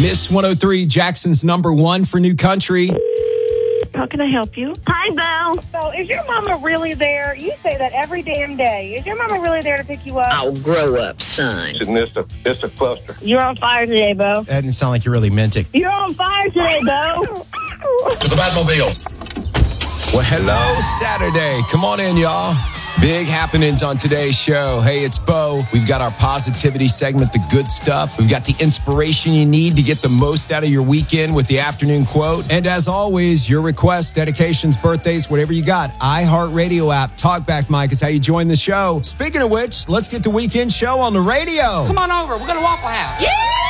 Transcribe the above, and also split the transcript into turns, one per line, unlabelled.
Miss 103, Jackson's number one for New Country.
How can I help you?
Hi, Bo.
So, is your mama really there? You say that every damn day. Is your mama really there to pick you up?
I'll grow up, son.
It's a cluster.
You're on fire today, Bo.
That didn't sound like you really meant it.
You're on fire today, Bo.
To the Batmobile.
Well, hello, Saturday. Come on in, y'all. Big happenings on today's show. Hey, it's Bo. We've got our positivity segment, The Good Stuff. We've got the inspiration you need to get the most out of your weekend with the afternoon quote. And as always, your requests, dedications, birthdays, whatever you got. iHeartRadio app, Talkback Mike is how you join the show. Speaking of which, let's get the weekend show on the radio.
Come on over. We're going to Waffle House. Yeah!